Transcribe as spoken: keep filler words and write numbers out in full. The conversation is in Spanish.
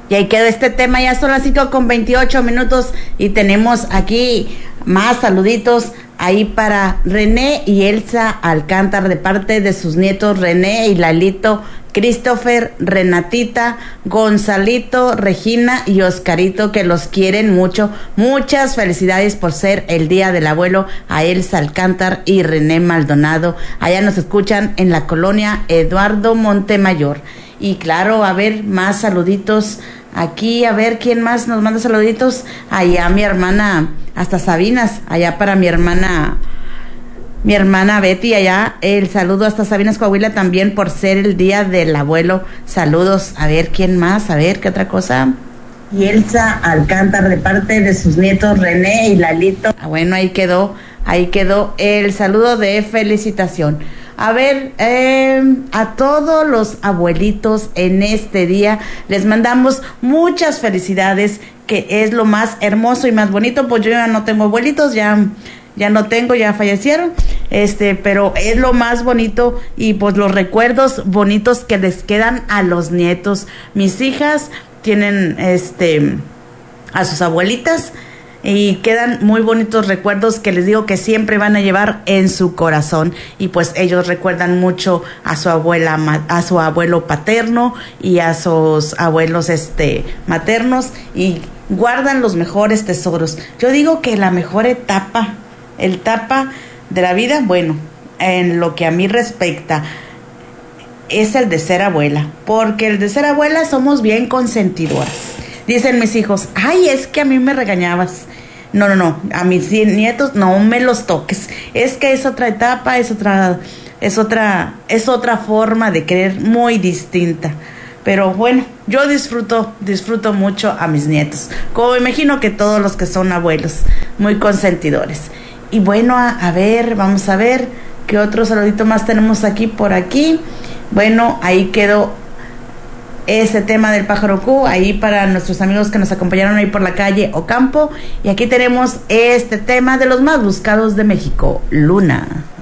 Y ahí quedó este tema, ya son las cinco con veintiocho minutos y tenemos aquí más saluditos ahí para René y Elsa Alcántar de parte de sus nietos René y Lalito, Christopher, Renatita, Gonzalito, Regina y Oscarito, que los quieren mucho. Muchas felicidades por ser el Día del Abuelo a Elsa Alcántar y René Maldonado. Allá nos escuchan en la colonia Eduardo Montemayor. Y claro, a ver, más saluditos aquí, a ver quién más nos manda saluditos. Allá mi hermana, hasta Sabinas, allá para mi hermana, mi hermana Betty, allá el saludo hasta Sabinas, Coahuila, también por ser el Día del Abuelo. Saludos, a ver quién más, a ver qué otra cosa. Y Elsa Alcántar de parte de sus nietos René y Lalito. Ah, bueno, ahí quedó, ahí quedó el saludo de felicitación. A ver, eh, a todos los abuelitos en este día les mandamos muchas felicidades, que es lo más hermoso y más bonito. Pues yo ya no tengo abuelitos, ya, ya no tengo, ya fallecieron, este, pero es lo más bonito y pues los recuerdos bonitos que les quedan a los nietos. Mis hijas tienen, este, a sus abuelitas, y quedan muy bonitos recuerdos que les digo que siempre van a llevar en su corazón. Y pues ellos recuerdan mucho a su abuela, a su abuelo paterno y a sus abuelos este maternos, y guardan los mejores tesoros. Yo digo que la mejor etapa, el etapa de la vida, bueno, en lo que a mí respecta, es el de ser abuela, porque el de ser abuela somos bien consentidoras. Dicen mis hijos, ay, es que a mí me regañabas. No, no, no, a mis nietos no me los toques. Es que es otra etapa, es otra, es otra, es otra forma de querer muy distinta. Pero bueno, yo disfruto, disfruto mucho a mis nietos. Como imagino que todos los que son abuelos, muy consentidores. Y bueno, a, a ver, vamos a ver qué otro saludito más tenemos aquí por aquí. Bueno, ahí quedó ese tema del pájaro Q, ahí para nuestros amigos que nos acompañaron ahí por la calle Ocampo. Y aquí tenemos este tema de los más buscados de México, Luna.